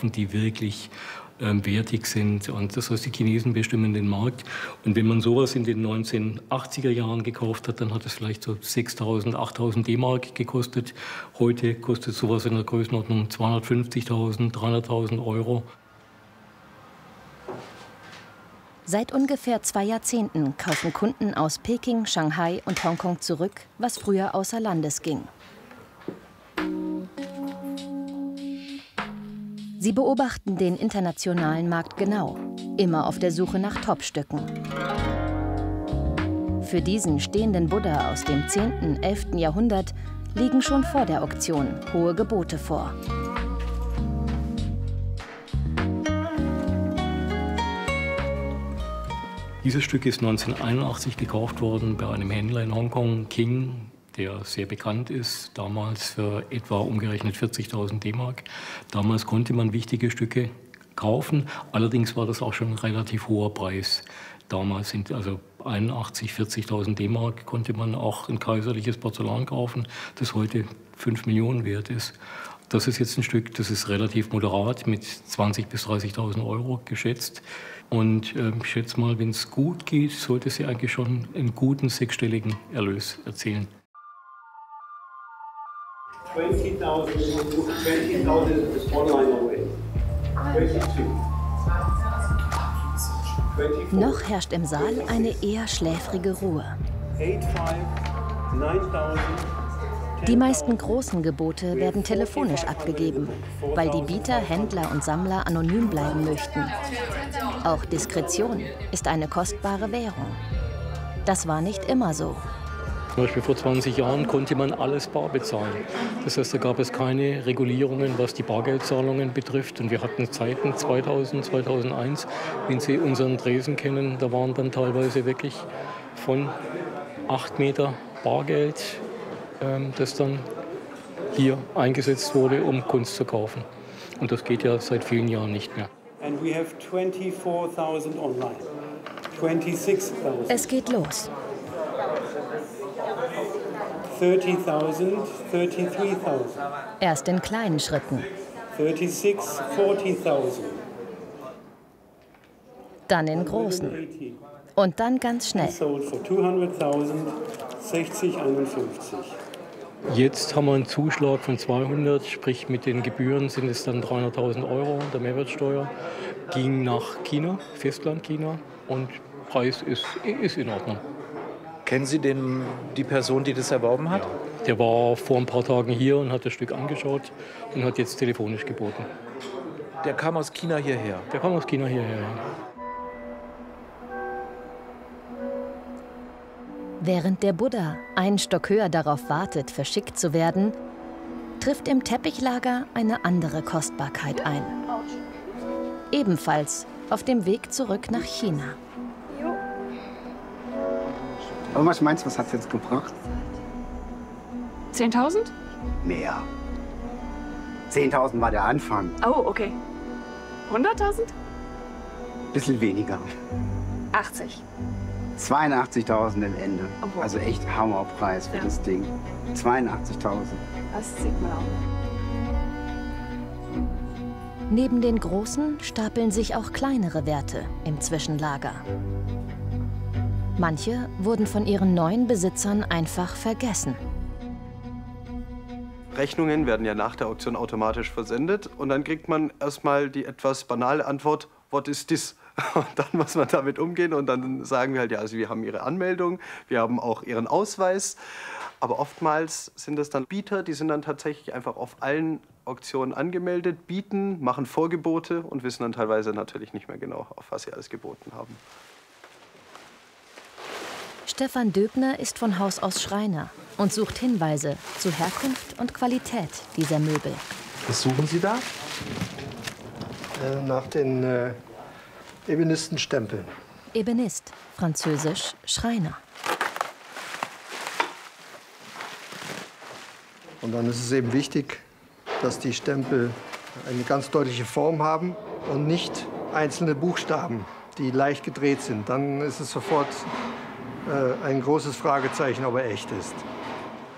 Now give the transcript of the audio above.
kaufen, die wirklich wertig sind. Und das heißt, die Chinesen bestimmen den Markt. Und wenn man sowas in den 1980er Jahren gekauft hat, dann hat es vielleicht so 6.000, 8.000 D-Mark gekostet. Heute kostet sowas in der Größenordnung 250.000, 300.000 Euro. Seit ungefähr 2 Jahrzehnten kaufen Kunden aus Peking, Shanghai und Hongkong zurück, was früher außer Landes ging. Sie beobachten den internationalen Markt genau, immer auf der Suche nach Topstücken. Für diesen stehenden Buddha aus dem 10., 11. Jahrhundert liegen schon vor der Auktion hohe Gebote vor. Dieses Stück ist 1981 gekauft worden bei einem Händler in Hongkong, King, der sehr bekannt ist, damals für etwa umgerechnet 40.000 D-Mark. Damals konnte man wichtige Stücke kaufen, allerdings war das auch schon ein relativ hoher Preis. Damals sind also 81, 40.000 D-Mark konnte man auch ein kaiserliches Porzellan kaufen, das heute 5 Millionen wert ist. Das ist jetzt ein Stück, das ist relativ moderat mit 20.000 bis 30.000 Euro geschätzt. Und ich schätze mal, wenn es gut geht, sollte sie eigentlich schon einen guten sechsstelligen Erlös erzielen. 20.000 is online away. 22. Noch herrscht im Saal eine eher schläfrige Ruhe. 8,5, 9.000. Die meisten großen Gebote werden telefonisch abgegeben, weil die Bieter, Händler und Sammler anonym bleiben möchten. Auch Diskretion ist eine kostbare Währung. Das war nicht immer so. Zum Beispiel vor 20 Jahren konnte man alles bar bezahlen. Das heißt, da gab es keine Regulierungen, was die Bargeldzahlungen betrifft. Und wir hatten Zeiten 2000, 2001, wenn Sie unseren Tresen kennen, da waren dann teilweise wirklich von 8 Meter Bargeld, das dann hier eingesetzt wurde, um Kunst zu kaufen. Und das geht ja seit vielen Jahren nicht mehr. And we have 24.000 online. 26.000. Es geht los. 30.000, 33.000. Erst in kleinen Schritten. 36, 40.000. Dann in großen. Und dann ganz schnell. Sold for 200.000, 60, 51. Jetzt haben wir einen Zuschlag von 200, sprich mit den Gebühren sind es dann 300.000 Euro, der Mehrwertsteuer. Ging nach China, Festland-China, und Preis ist in Ordnung. Kennen Sie die Person, die das erworben hat? Ja, der war vor ein paar Tagen hier und hat das Stück angeschaut und hat jetzt telefonisch geboten. Der kam aus China hierher? Der kam aus China hierher, ja. Während der Buddha einen Stock höher darauf wartet, verschickt zu werden, trifft im Teppichlager eine andere Kostbarkeit ein. Ebenfalls auf dem Weg zurück nach China. Aber was meinst du, was hat es jetzt gebracht? 10.000? Mehr. 10.000 war der Anfang. Oh, okay. 100.000? Bisschen weniger. 80. 82.000 im Ende. Oh. Also echt Hammerpreis für das Ding. 82.000. Das sieht man auch. Neben den großen stapeln sich auch kleinere Werte im Zwischenlager. Manche wurden von ihren neuen Besitzern einfach vergessen. Rechnungen werden ja nach der Auktion automatisch versendet und dann kriegt man erstmal die etwas banale Antwort, what is this? Und dann muss man damit umgehen und dann sagen wir halt, ja, also wir haben Ihre Anmeldung, wir haben auch Ihren Ausweis, aber oftmals sind das dann Bieter, die sind dann tatsächlich einfach auf allen Auktionen angemeldet, bieten, machen Vorgebote und wissen dann teilweise natürlich nicht mehr genau, auf was sie alles geboten haben. Stefan Döbner ist von Haus aus Schreiner und sucht Hinweise zu Herkunft und Qualität dieser Möbel. Was suchen Sie da? Nach den Ebenistenstempeln. Ebenist, französisch Schreiner. Und dann ist es eben wichtig, dass die Stempel eine ganz deutliche Form haben und nicht einzelne Buchstaben, die leicht gedreht sind. Dann ist es sofort ein großes Fragezeichen, ob er echt ist.